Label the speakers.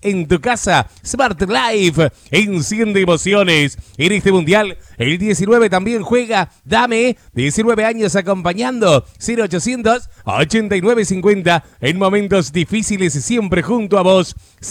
Speaker 1: en tu casa. Smart Life enciende emociones. En este mundial, el 19 también juega. Dame 19 años acompañando. 0800 8950 en momentos difíciles siempre junto a vos.